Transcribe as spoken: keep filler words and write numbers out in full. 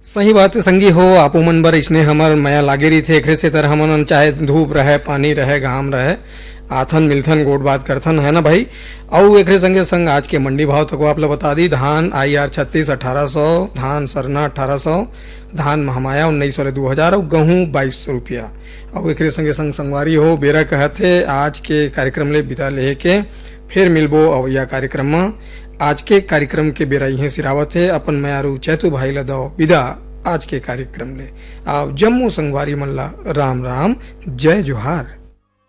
सही बात है संगी हो आपो मन बर इसने हमर माया लागे रही थे एकरे से तर हमन चाहे धूप रहे पानी रहे घाम रहे आथन मिलथन गोट बात करथन है ना भाई। और एकरे संगे संग आज के मंडी भाव तक आप लोग बता दी। धान आई आर छत्तीस अठारह सौ, धान सरना अठारह सौ, धान महमाया उन्नीस सौ ले दो हजार और गेहूँ बाईस सौ रुपया। और एकरे संगे संग संगवारी हो बेरा कहते आज के कार्यक्रम ले बिता ले के फिर मिलबो अवैया कार्यक्रम में। आज के कार्यक्रम के बेरा यही सिरावत है अपन मयारू चैतु भाई ला दो विदा आज के कार्यक्रम ले। आप जम्मू संगवारी मल्ला राम राम जय जोहार।